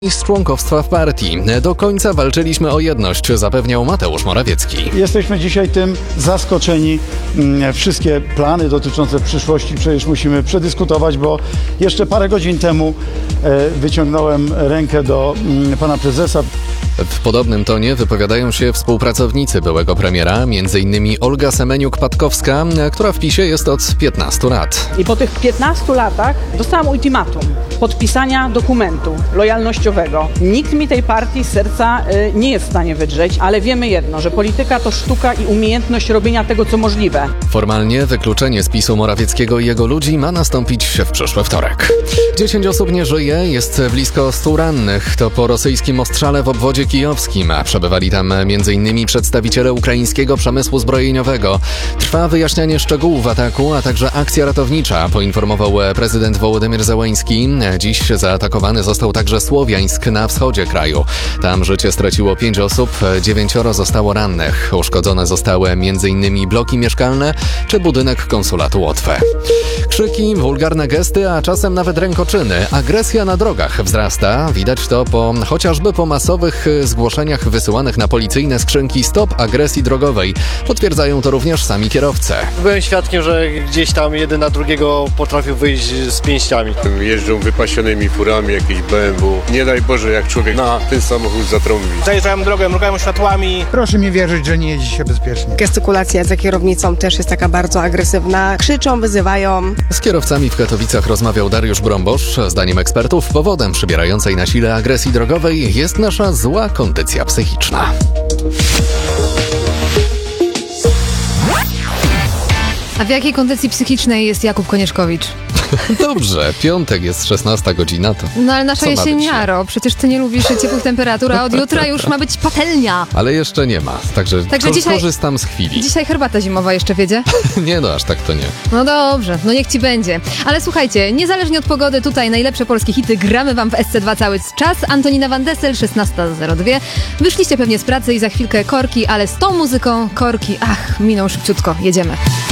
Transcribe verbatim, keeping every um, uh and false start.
Z członkostwa w partii. Do końca walczyliśmy o jedność, zapewniał Mateusz Morawiecki. Jesteśmy dzisiaj tym zaskoczeni. Wszystkie plany dotyczące przyszłości przecież musimy przedyskutować, bo jeszcze parę godzin temu wyciągnąłem rękę do pana prezesa. W podobnym tonie wypowiadają się współpracownicy byłego premiera, między innymi Olga Semeniuk-Patkowska, która w PiSie jest od piętnastu lat. I po tych piętnastu latach dostałam ultimatum podpisania dokumentu lojalnościowego. Nikt mi tej partii z serca y, nie jest w stanie wydrzeć, ale wiemy jedno, że polityka to sztuka i umiejętność robienia tego, co możliwe. Formalnie wykluczenie z PiSu Morawieckiego i jego ludzi ma nastąpić w przyszły wtorek. Dziesięć osób nie żyje, jest blisko stu rannych. To po rosyjskim ostrzale w obwodzie kijowskim. Przebywali tam między innymi przedstawiciele ukraińskiego przemysłu zbrojeniowego. Trwa wyjaśnianie szczegółów ataku, a także akcja ratownicza, poinformował prezydent Wołodymyr Zełeński. Dziś zaatakowany został także Słowiańsk na wschodzie kraju. Tam życie straciło pięć osób, dziewięcioro zostało rannych. Uszkodzone zostały między innymi bloki mieszkalne czy budynek konsulatu Łotwy. Krzyki, wulgarne gesty, a czasem nawet rękoczyny. Agresja na drogach wzrasta. Widać to po chociażby po masowych zgłoszeniach wysyłanych na policyjne skrzynki Stop Agresji Drogowej. Potwierdzają to również sami kierowcy. Byłem świadkiem, że gdzieś tam jeden na drugiego potrafił wyjść z pięściami. Jeżdżą wypasionymi furami, jakieś B M W. Nie daj Boże, jak człowiek na ten samochód zatrąbi. Zajeżdżają drogę, mrugają światłami. Proszę mi wierzyć, że nie jeździ się bezpiecznie. Gestykulacja za kierownicą też jest taka bardzo agresywna. Krzyczą, wyzywają. Z kierowcami w Katowicach rozmawiał Dariusz Brąbosz. Zdaniem ekspertów powodem przybierającej na sile agresji drogowej jest nasza zła kondycja psychiczna. A w jakiej kondycji psychicznej jest Jakub Konieczkowicz? Dobrze, piątek jest szesnasta godzina, to No ale nasza jesieniaro, przecież ty nie lubisz ciepłych temperatur, a od jutra już ma być patelnia. Ale jeszcze nie ma, także, także ko- dzisiaj, korzystam z chwili. Dzisiaj herbata zimowa jeszcze wiedzie? Nie no, aż tak to nie. No dobrze, no niech ci będzie. Ale słuchajcie, niezależnie od pogody, tutaj najlepsze polskie hity gramy wam w S C dwa cały czas. Antonina Van Dessel, szesnasta zero dwa. Wyszliście pewnie z pracy i za chwilkę korki, ale z tą muzyką korki, ach, miną szybciutko, jedziemy.